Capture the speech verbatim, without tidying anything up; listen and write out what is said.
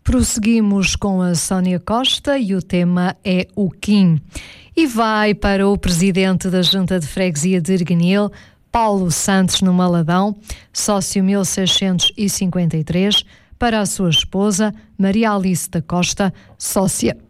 Prosseguimos com a Sónia Costa e o tema é o Quim. E vai para o presidente da Junta de Freguesia de Erguinil, Paulo Santos no Maladão, sócio mil seiscentos e cinquenta e três, para a sua esposa, Maria Alice da Costa, sócia